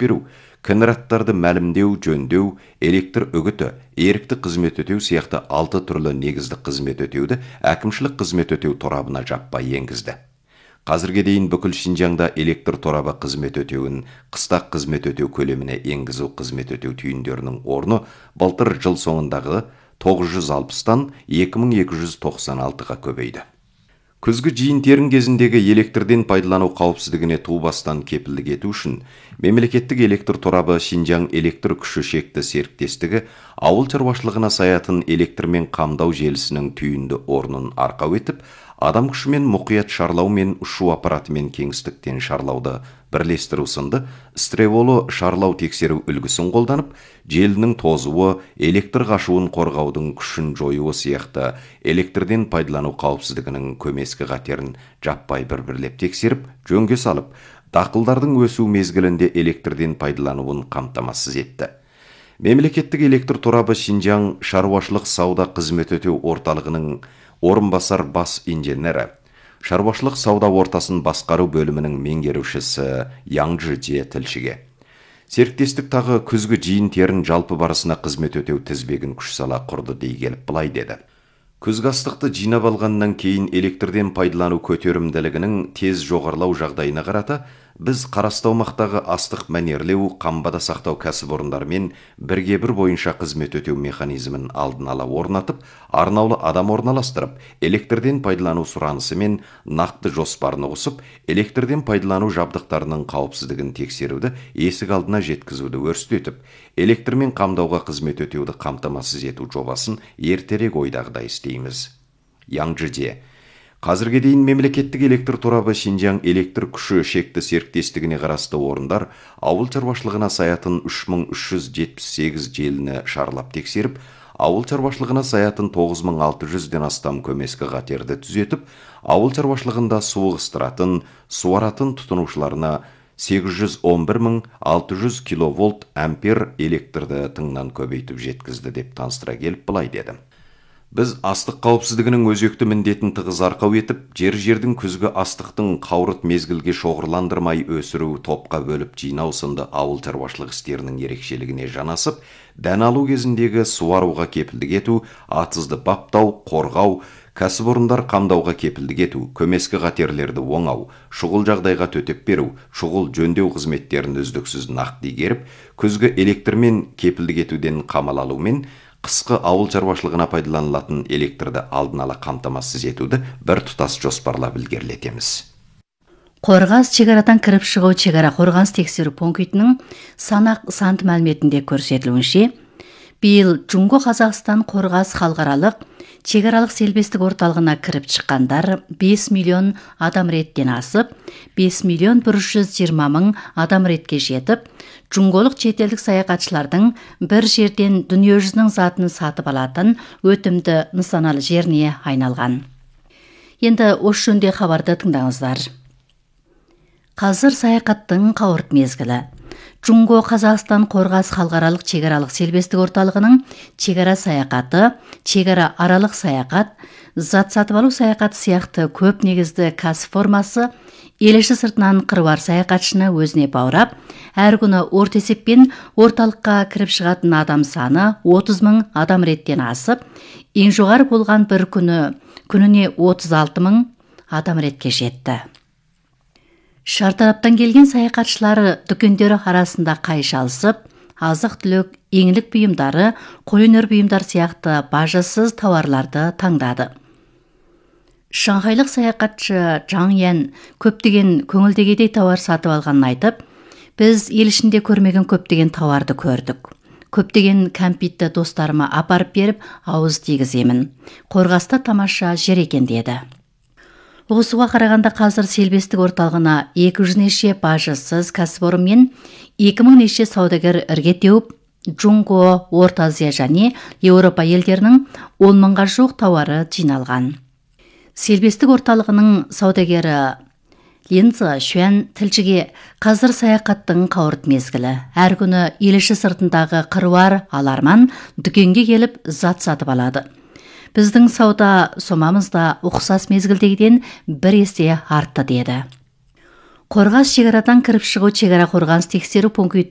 беру, кінараттарды мәлімдеу, жөндеу, электр үгіті, ерікті қызмет өтеу сияқты 6 түрлі негізді қызмет өтеуді әкімшілік қызмет өтеу торабына жаппай енгізді. Қазірге дейін бүкіл Шинжаңда электр торабы қызмет өтеуін қыстақ қызмет өтеу көлеміне енгізу қызмет өтеу түйіндерінің орны былтыр жыл соңындағы 960-тан 2296-ға көбейді. Күзгі жиын-терін кезіндегі электрден пайдалану қауіпсіздігіне тубастан кепілдік ету үшін мемлекеттік электр торабы Шинжаң электр күші шекті серіктестігі ауыл шаруашылығына саятын электрмен қамдау желісінің түйінді орнын арқау етіп, адам күшімен мұқият шарлау мен ұшу аппаратымен кеңістіктен шарлауды бірлестіру сынды стреволы шарлау тексеру үлгісін қолданып, желінің тозуы, электр қашуын қорғаудың күшін жоюы сияқты электрден пайдалану қауіпсіздігінің көмескі қатерін жаппай бір-бірлеп тексеріп, жөнге салып, дақылдардың өсу мезгілінде электрден пайдалануын қамтамасыз етті. Мемлекеттік электр торабы Шинжаң шаруашылық сауда қызмет өтеу орталығының орынбасар бас инженері, шаруашылық сауда ортасын басқару бөлімінің меңгерушісі Яңжыже тілшіге. Серіктестік тағы күзгі жиын-терін жалпы барысына қызмет өтеу тізбегін күш сала құрды дей келіп былай деді. Күзгі астықты жинап алғаннан кейін электрден пайдалану көтерімділігінің тез жоғарлау жағдайына қарата, біз қарасты аумақтағы астық мәнерлеу, қамбада сақтау кәсіпорындарымен бірге бір бойынша қызмет өтеу механизмін алдын ала орнатып, арнаулы адам орналастырып, электрден пайдалану сұранысы мен нақты жоспарын қосып, электрден пайдалану жабдықтарының қауіпсіздігін тексеруді есік алдына жеткізуді өрістетіп, электрмен қамдауға қызмет өтеуді қамтамасыз ету жобасын ертерек ойдағыдай істейміз. Яңжыже: қазірге дейін мемлекеттік электр торабы Шинжаң электр күші шекті серіктестігіне қарасты орындар ауыл шаруашылығына саятын 3378 желіні шарлап тексеріп, ауыл шаруашылығына саятын 9600-ден астам көмескі қатерді түзетіп, ауыл шаруашылығында су ығыстыратын, суаратын тұтынушыларына 811.600 киловольт ампер электрді тыңнан көбейтіп жеткізді деп таныстыра келіп былай деді. Біз астық қауіпсіздігінің өзекті міндетін тығыз арқау етіп, жердің күзгі астықтың қаурыт мезгілге шоғырландырмай өсіру, топқа бөліп жинау сынды ауыл шаруашылық істерінің ерекшелігіне жанасып, дән алу кезіндегі суаруға кепілдік ету, атызды баптау, қорғау, кәсіпорындар қамдауға кепілдік ету, көмескі қатерлерді оңау, шұғыл жағдайға төтеп беру, шұғыл жөндеу қызметтерін үздіксіз нақты игеріп, күзгі электрмен кепілдік етуден қамал алумен қысқы ауыл шаруашылығына пайдаланылатын электрді алдын ала қамтамасыз етуді бір тұтас жоспарлап ілгерілетеміз. Қорғас шекарадан кіріп шығу шекара қорғаныс тексеру пунктінің санақ санды мәліметінде көрсетілуінше, биыл Джунго Қазақстан Қорғас халықаралық шекаралық селбестік орталығына кіріп шыққандар 5 миллион адам реттен асып, 5 миллион 120 мың адам ретке жетіп, Джунголық шетелдік саяхатшылардың бір жерден дүниежүзінің затын сатып алатын өтімді нысаналы жеріне айналған. Енді осы жөнінде хабарды тыңдаңыздар. Қазір саяхаттың қауырт мезгілі. Джунго Қазақстан Қорғас халықаралық шекаралық селбестік орталығының шекара саяхаты, шекара аралық саяхат, зат сатып алу саяхаты сияқты көп негізді кәсіп формасы ел іші сыртынан қыруар саяхатшыны өзіне баурап, әр күні орта есеппен орталыққа кіріп шығатын адам саны 30 мың адам реттен асып, ең жоғары болған бір күніне 36 мың адам ретке жетті. Шартараптан келген саяхатшылары дүкендері арасында қайшы алысып, азық-түлік, еңлік бұйымдары, қолөнер бұйымдар сияқты бажасыз тауарларды таңдады. Шанхайлық саяхатшы Жаң Ян көптеген көңілдегідей тауар сатып алғанын айтып, біз ел ішінде көрмеген көптеген тауарды көрдік. Көптеген кәмпитті достарыма апарып беріп, ауыз тигіземін. Қорғаста тамаша жер екен деді. Осыға қарағанда қазір селбестік орталығына 200 неше бажасыз кәсіпорын мен 2000 неше саудагер ірге теуіп, Джунго, Орта Азия және Еуропа елдерінің 10 мыңға жуық тауары жиналған. Селбестік орталығының саудагері Ленза Шуан тілшіге қазір саяхаттың қауырт мезгілі. Әр күні ел іші сыртындағы қыруар аларман дүкенге келіп зат сатып алады. Біздің сауда сомамыз да ұқсас мезгілдегіден бір есе артты деді. Қорғас шекарадан кіріп шығу шекара қорғаныс тексеру пункті